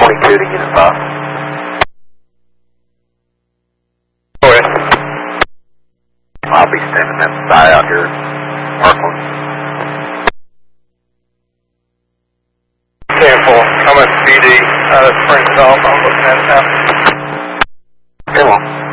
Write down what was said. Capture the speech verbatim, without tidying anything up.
twenty-two to Unit five. Go ahead. I'll be standing at the side out here. Parkland. ten four, I'm at C D, out of Spring South. I'm looking at it now. Come on.